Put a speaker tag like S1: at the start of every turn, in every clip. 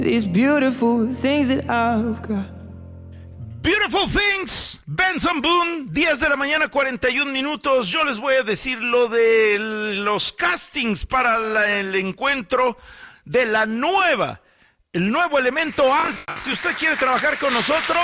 S1: These beautiful things that I've got.
S2: Beautiful Things, Benson Boone, 10 de la mañana, 41 minutos. Yo les voy a decir lo de los castings para el encuentro de el nuevo elemento A. Si usted quiere trabajar con nosotros,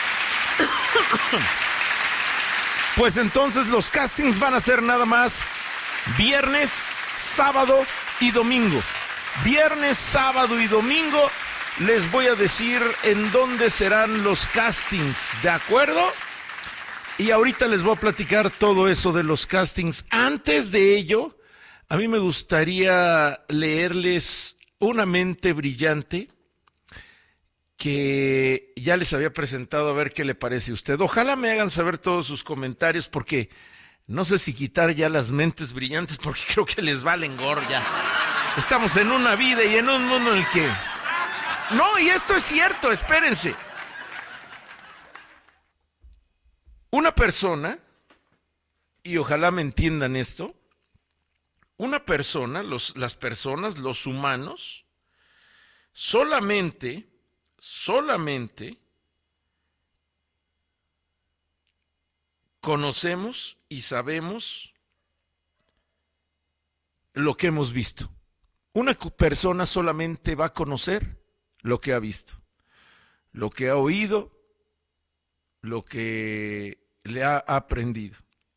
S2: pues entonces los castings van a ser nada más viernes, sábado y domingo. Viernes, sábado y domingo. Les voy a decir en dónde serán los castings, ¿de acuerdo? Y ahorita les voy a platicar todo eso de los castings. Antes de ello, a mí me gustaría leerles una mente brillante que ya les había presentado, a ver qué le parece a usted. Ojalá me hagan saber todos sus comentarios, porque no sé si quitar ya las mentes brillantes, porque creo que les valen gorro ya. Estamos en una vida y en un mundo en el que... No, y esto es cierto, espérense. Una persona, y ojalá me entiendan esto, una persona, las personas, los humanos, solamente conocemos y sabemos lo que hemos visto. Una persona solamente va a conocer lo que ha visto, lo que ha oído, lo que le ha aprendido.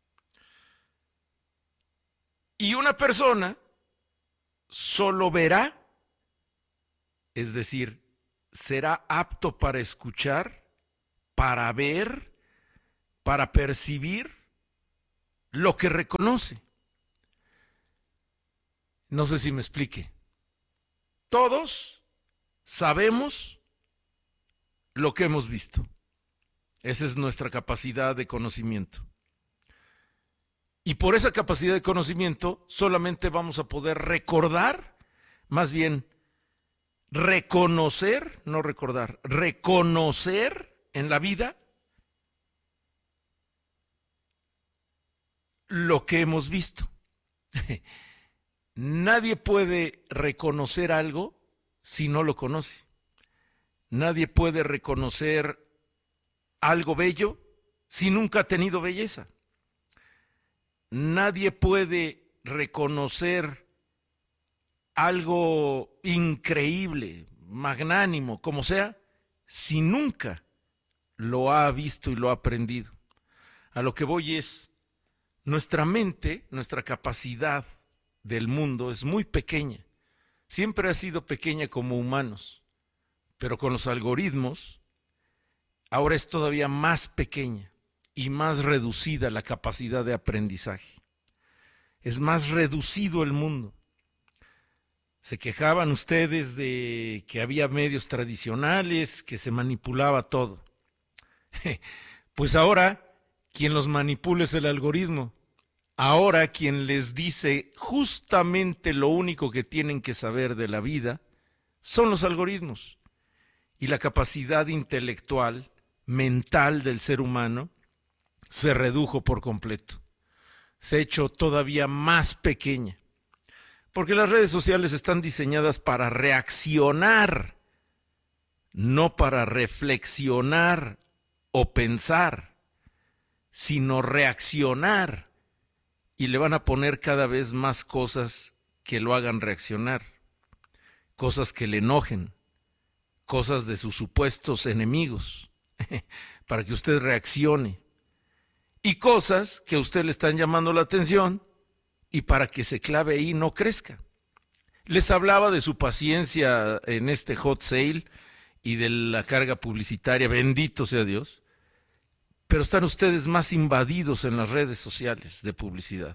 S2: Y una persona solo verá, es decir, será apto para escuchar, para ver, para percibir lo que reconoce. No sé si me explique. Todos sabemos lo que hemos visto. Esa es nuestra capacidad de conocimiento. Y por esa capacidad de conocimiento solamente vamos a poder recordar, más bien reconocer, no recordar, reconocer en la vida lo que hemos visto. Nadie puede reconocer algo si no lo conoce. Nadie puede reconocer algo bello si nunca ha tenido belleza. Nadie puede reconocer algo increíble, magnánimo, como sea, si nunca lo ha visto y lo ha aprendido. A lo que voy es, nuestra mente, nuestra capacidad del mundo es muy pequeña. Siempre ha sido pequeña como humanos, pero con los algoritmos ahora es todavía más pequeña y más reducida la capacidad de aprendizaje. Es más reducido el mundo. Se quejaban ustedes de que había medios tradicionales, que se manipulaba todo. Pues ahora quien los manipula es el algoritmo. Ahora quien les dice justamente lo único que tienen que saber de la vida son los algoritmos. Y la capacidad intelectual, mental del ser humano se redujo por completo. Se ha hecho todavía más pequeña. Porque las redes sociales están diseñadas para reaccionar, no para reflexionar o pensar, sino reaccionar. Y le van a poner cada vez más cosas que lo hagan reaccionar, cosas que le enojen, cosas de sus supuestos enemigos, para que usted reaccione, y cosas que a usted le están llamando la atención y para que se clave ahí y no crezca. Les hablaba de su paciencia en este hot sale y de la carga publicitaria, bendito sea Dios. Pero están ustedes más invadidos en las redes sociales de publicidad.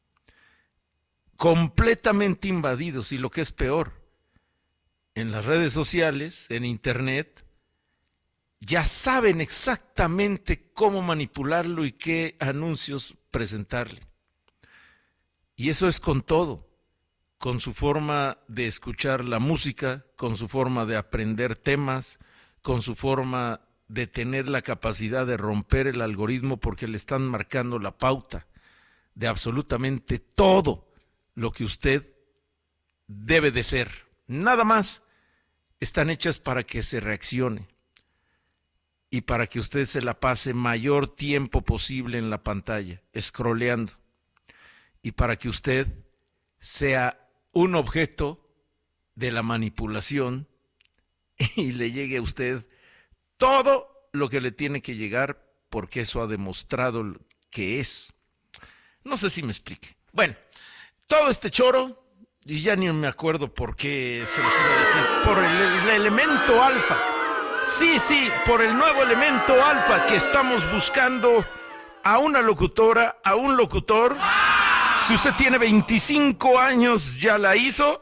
S2: Completamente invadidos, y lo que es peor, en las redes sociales, en internet, ya saben exactamente cómo manipularlo y qué anuncios presentarle. Y eso es con todo, con su forma de escuchar la música, con su forma de aprender temas, con su forma de tener la capacidad de romper el algoritmo, porque le están marcando la pauta de absolutamente todo lo que usted debe de ser. Nada más están hechas para que se reaccione y para que usted se la pase mayor tiempo posible en la pantalla, scrolleando, y para que usted sea un objeto de la manipulación y le llegue a usted todo lo que le tiene que llegar, porque eso ha demostrado que es. No sé si me explique. Bueno, todo este choro, y ya ni me acuerdo por qué se los iba a decir, por el elemento alfa. Sí, por el nuevo elemento alfa, que estamos buscando a una locutora, a un locutor. Si usted tiene 25 años, ya la hizo.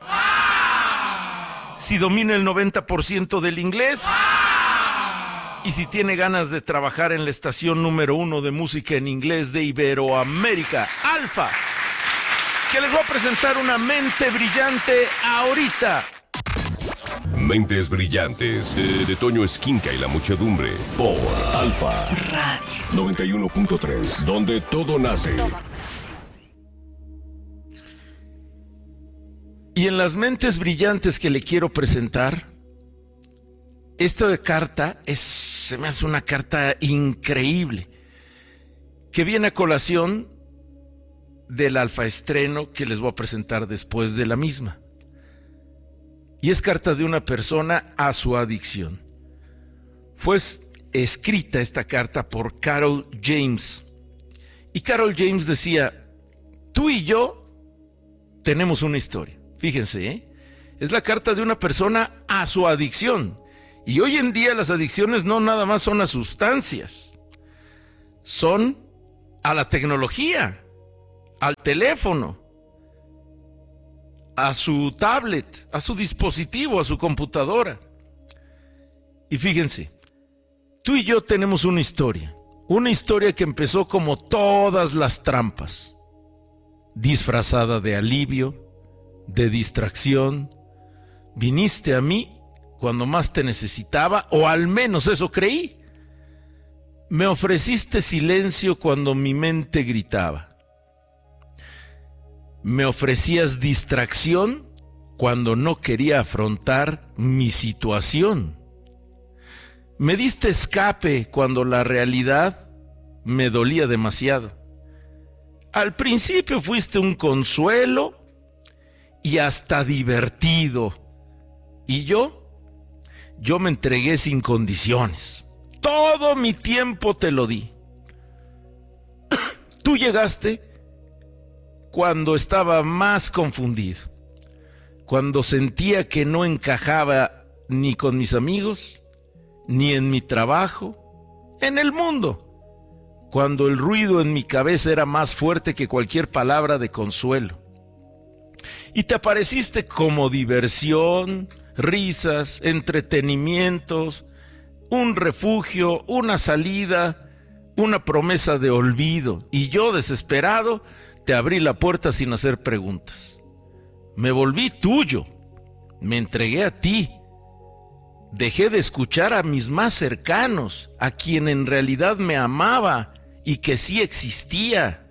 S2: Si domina el 90% del inglés. Y si tiene ganas de trabajar en la estación número 1 de música en inglés de Iberoamérica, Alfa, que les voy a presentar una mente brillante ahorita.
S3: Mentes brillantes de Toño Esquinca y la muchedumbre por Alfa Radio 91.3, donde todo nace.
S2: Y en las mentes brillantes que le quiero presentar, esta carta se me hace una carta increíble, que viene a colación del alfaestreno que les voy a presentar después de la misma. Y es carta de una persona a su adicción. Fue escrita esta carta por Carol James. Y Carol James decía: tú y yo tenemos una historia. Fíjense, es la carta de una persona a su adicción. Y hoy en día las adicciones no nada más son a sustancias, son a la tecnología, al teléfono, a su tablet, a su dispositivo, a su computadora. Y fíjense, tú y yo tenemos una historia que empezó como todas las trampas, disfrazada de alivio, de distracción. Viniste a mí cuando más te necesitaba, o al menos eso creí. Me ofreciste silencio cuando mi mente gritaba. Me ofrecías distracción cuando no quería afrontar mi situación. Me diste escape cuando la realidad me dolía demasiado. Al principio fuiste un consuelo y hasta divertido. Y yo me entregué sin condiciones. Todo mi tiempo te lo di. Tú llegaste cuando estaba más confundido, cuando sentía que no encajaba ni con mis amigos, ni en mi trabajo, en el mundo, cuando el ruido en mi cabeza era más fuerte que cualquier palabra de consuelo. Y te apareciste como diversión, risas, entretenimientos, un refugio, una salida, una promesa de olvido. Y yo, desesperado, te abrí la puerta sin hacer preguntas. Me volví tuyo, me entregué a ti. Dejé de escuchar a mis más cercanos, a quien en realidad me amaba y que sí existía.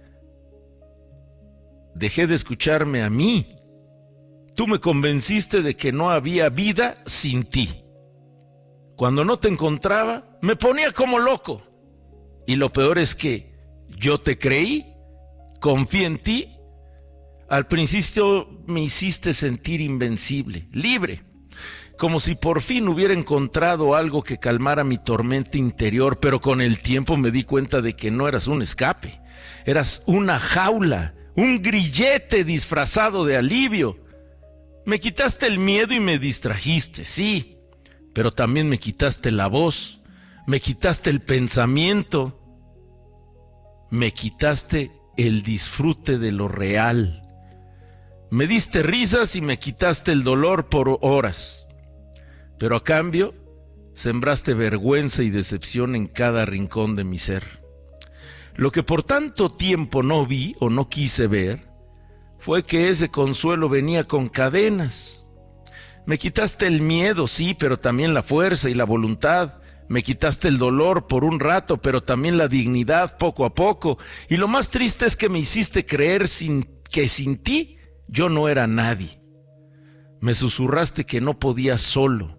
S2: Dejé de escucharme a mí. Tú me convenciste de que no había vida sin ti. Cuando no te encontraba, me ponía como loco. Y lo peor es que yo te creí, confié en ti. Al principio me hiciste sentir invencible, libre, como si por fin hubiera encontrado algo que calmara mi tormenta interior, pero con el tiempo me di cuenta de que no eras un escape, eras una jaula, un grillete disfrazado de alivio. Me quitaste el miedo y me distrajiste, sí, pero también me quitaste la voz, me quitaste el pensamiento, me quitaste el disfrute de lo real. Me diste risas y me quitaste el dolor por horas, pero a cambio sembraste vergüenza y decepción en cada rincón de mi ser. Lo que por tanto tiempo no vi o no quise ver fue que ese consuelo venía con cadenas. Me quitaste el miedo, sí, pero también la fuerza y la voluntad. Me quitaste el dolor por un rato, pero también la dignidad poco a poco. Y lo más triste es que me hiciste creer que sin ti yo no era nadie. Me susurraste que no podía solo,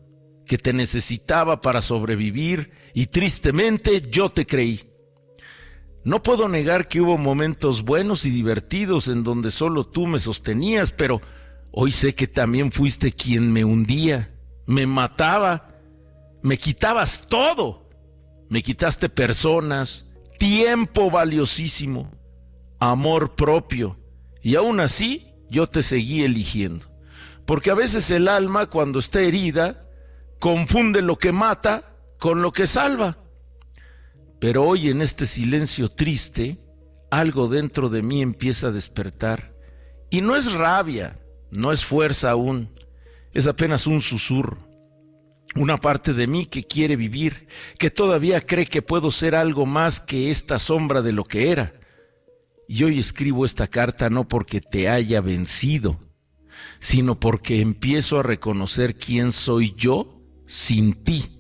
S2: que te necesitaba para sobrevivir y tristemente yo te creí. No puedo negar que hubo momentos buenos y divertidos en donde solo tú me sostenías, pero hoy sé que también fuiste quien me hundía, me mataba, me quitabas todo. Me quitaste personas, tiempo valiosísimo, amor propio, y aún así yo te seguí eligiendo. Porque a veces el alma, cuando está herida, confunde lo que mata con lo que salva. Pero hoy en este silencio triste, algo dentro de mí empieza a despertar. Y no es rabia, no es fuerza aún, es apenas un susurro. Una parte de mí que quiere vivir, que todavía cree que puedo ser algo más que esta sombra de lo que era. Y hoy escribo esta carta no porque te haya vencido, sino porque empiezo a reconocer quién soy yo sin ti.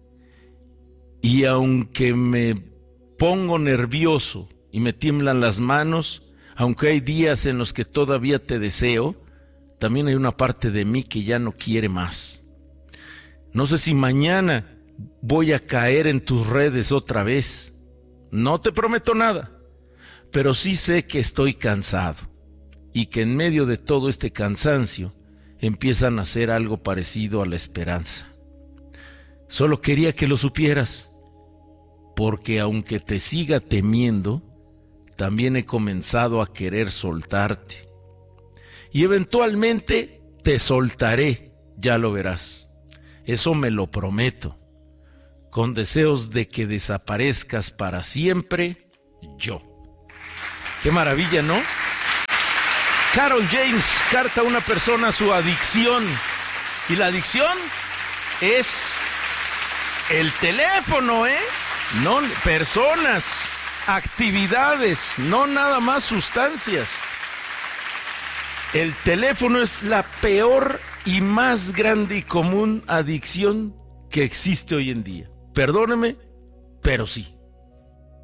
S2: Y aunque me pongo nervioso y me tiemblan las manos, aunque hay días en los que todavía te deseo, también hay una parte de mí que ya no quiere más. No sé si mañana voy a caer en tus redes otra vez. No te prometo nada, pero sí sé que estoy cansado y que en medio de todo este cansancio empieza a nacer algo parecido a la esperanza. Solo quería que lo supieras, porque aunque te siga temiendo, también he comenzado a querer soltarte. Y eventualmente te soltaré, ya lo verás. Eso me lo prometo, con deseos de que desaparezcas para siempre, yo. ¡Qué maravilla!, ¿no? Carol James, carta a una persona su adicción. Y la adicción es el teléfono, no personas, actividades, no nada más sustancias. El teléfono es la peor y más grande y común adicción que existe hoy en día. Perdóneme, pero sí.